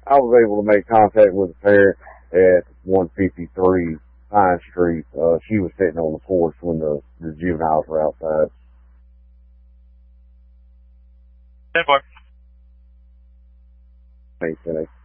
I was able to make contact with the parent at 153 Pine Street. She was sitting on the porch when the juveniles were outside. 10-4. Thanks, Jenny.